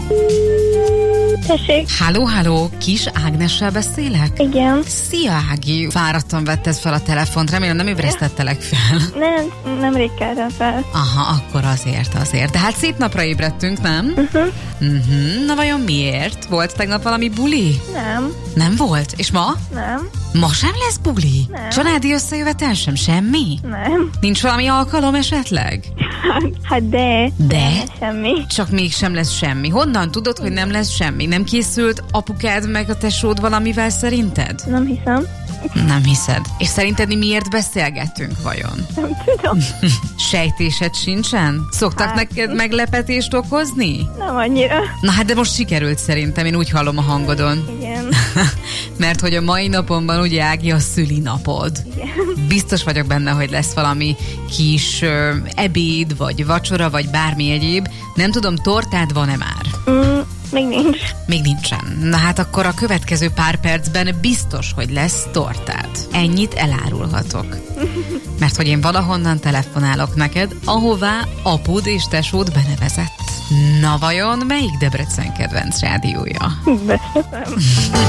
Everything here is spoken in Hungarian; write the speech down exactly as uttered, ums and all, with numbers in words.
Tessék. Halló, halló, Kis Ágnessel beszélek? Igen. Szia, Ági! Fáradtan vetted fel a telefont, remélem nem ébresztettelek fel. Nem, nem rég keltem fel. Aha, akkor azért, azért. De hát szép napra ébredtünk, nem? Uh-huh. Uh-huh. Na vajon miért? Volt tegnap valami buli? Nem. Nem volt? És ma? Nem. Ma sem lesz buli? Nem. Családi összejövetel sem? Semmi? Nem. Nincs valami alkalom esetleg? Hát de. De? Semmi. Csak mégsem lesz semmi. Honnan tudod, hogy nem lesz semmi? Nem készült apukád meg a tesód valamivel szerinted? Nem hiszem. Nem hiszed. És szerinted mi miért beszélgettünk vajon? Nem tudom. Sejtésed sincsen? Szoktak Hát. neked meglepetést okozni? Nem annyira. Na hát de most sikerült szerintem, én úgy hallom a hangodon. Igen. Mert hogy a mai napomban ugye Ági a szülinapod. Igen. Biztos vagyok benne, hogy lesz valami kis ö, ebéd, vagy vacsora, vagy bármi egyéb. Nem tudom, tortád van-e már? Mm, még nincs. Még nincsen. Na hát akkor a következő pár percben biztos, hogy lesz tortád. Ennyit elárulhatok. Mert hogy én valahonnan telefonálok neked, ahová apud és tesód benevezett. Na vajon melyik Debrecen kedvenc rádiója? Beszélem.